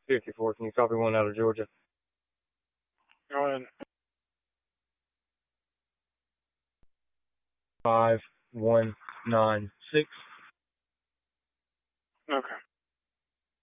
54. Can you copy one out of Georgia? Go ahead. 5196. Okay.